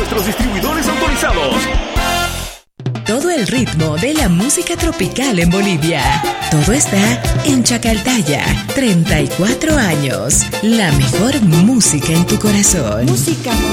nuestros distribuidores autorizados. Todo el ritmo de la música tropical en Bolivia. Todo está en Chacaltaya. 34 años. La mejor música en tu corazón. Música